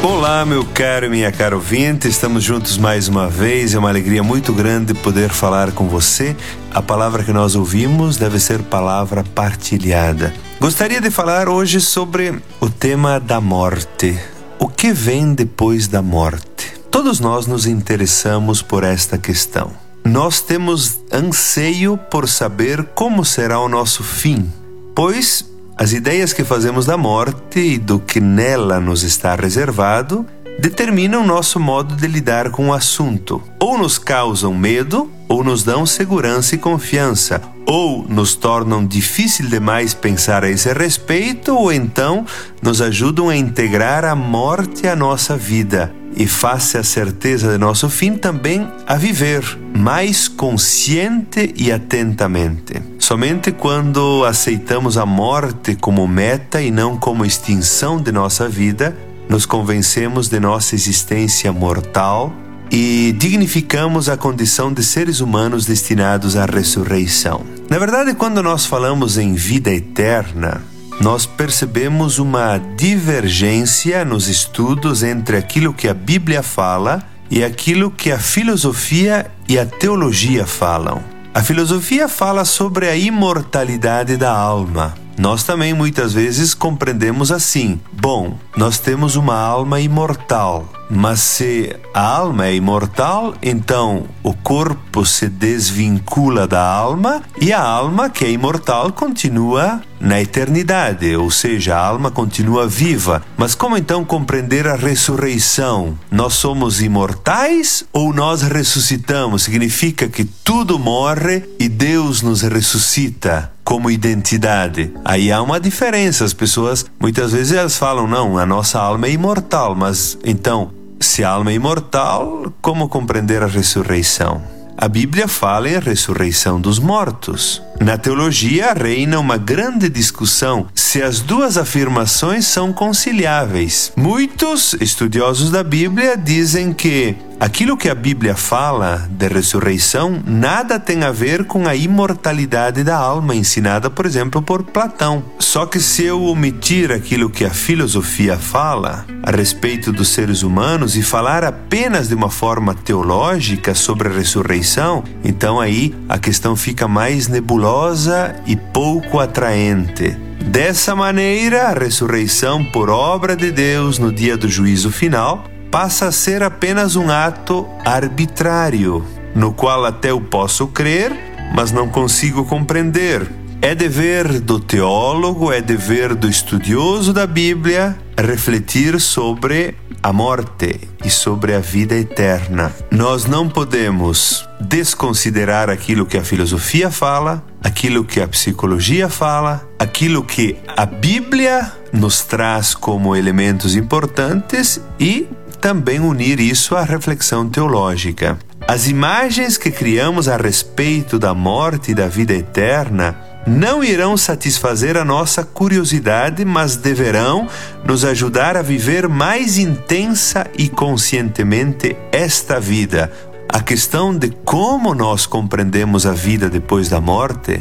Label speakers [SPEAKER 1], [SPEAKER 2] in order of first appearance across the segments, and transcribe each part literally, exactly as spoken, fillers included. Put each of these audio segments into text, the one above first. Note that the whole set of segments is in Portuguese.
[SPEAKER 1] Olá, meu caro e minha cara ouvinte, estamos juntos mais uma vez, é uma alegria muito grande poder falar com você. A palavra que nós ouvimos deve ser palavra partilhada. Gostaria de falar hoje sobre o tema da morte. O que vem depois da morte? Todos nós nos interessamos por esta questão. Nós temos anseio por saber como será o nosso fim, pois as ideias que fazemos da morte e do que nela nos está reservado determinam nosso modo de lidar com o assunto. Ou nos causam medo, ou nos dão segurança e confiança, ou nos tornam difícil demais pensar a esse respeito, ou então nos ajudam a integrar a morte à nossa vida e, face à certeza de nosso fim, também a viver mais consciente e atentamente. Somente quando aceitamos a morte como meta e não como extinção de nossa vida, nos convencemos de nossa existência mortal e dignificamos a condição de seres humanos destinados à ressurreição. Na verdade, quando nós falamos em vida eterna, nós percebemos uma divergência nos estudos entre aquilo que a Bíblia fala e aquilo que a filosofia e a teologia falam. A filosofia fala sobre a imortalidade da alma. Nós também muitas vezes compreendemos assim: bom, nós temos uma alma imortal, mas se a alma é imortal, então o corpo se desvincula da alma e a alma, que é imortal, continua na eternidade, ou seja, a alma continua viva. Mas como então compreender a ressurreição? Nós somos imortais ou nós ressuscitamos? Significa que tudo morre e Deus nos ressuscita como identidade. Aí há uma diferença. As pessoas, muitas vezes elas falam, não, a nossa alma é imortal, mas então, se a alma é imortal, como compreender a ressurreição? A Bíblia fala em ressurreição dos mortos. Na teologia reina uma grande discussão se as duas afirmações são conciliáveis. Muitos estudiosos da Bíblia dizem que aquilo que a Bíblia fala de ressurreição nada tem a ver com a imortalidade da alma ensinada, por exemplo, por Platão. Só que se eu omitir aquilo que a filosofia fala a respeito dos seres humanos e falar apenas de uma forma teológica sobre a ressurreição, então aí a questão fica mais nebulosa e pouco atraente. Dessa maneira, a ressurreição por obra de Deus no dia do juízo final passa a ser apenas um ato arbitrário, no qual até eu posso crer, mas não consigo compreender. É dever do teólogo, é dever do estudioso da Bíblia refletir sobre a morte e sobre a vida eterna. Nós não podemos desconsiderar aquilo que a filosofia fala, aquilo que a psicologia fala, aquilo que a Bíblia nos traz como elementos importantes e também unir isso à reflexão teológica. As imagens que criamos a respeito da morte e da vida eterna não irão satisfazer a nossa curiosidade, mas deverão nos ajudar a viver mais intensa e conscientemente esta vida. A questão de como nós compreendemos a vida depois da morte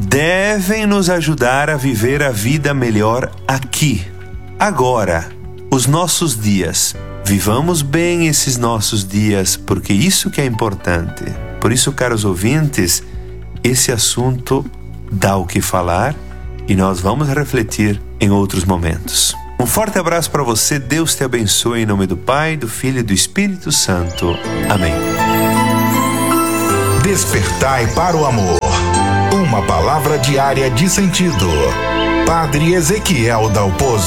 [SPEAKER 1] devem nos ajudar a viver a vida melhor aqui, agora, os nossos dias. Vivamos bem esses nossos dias, porque isso que é importante. Por isso, caros ouvintes, esse assunto dá o que falar e nós vamos refletir em outros momentos. Um forte abraço para você, Deus te abençoe em nome do Pai, do Filho e do Espírito Santo. Amém.
[SPEAKER 2] Despertai para o amor. Uma palavra diária de sentido. Padre Ezequiel Dalpozo.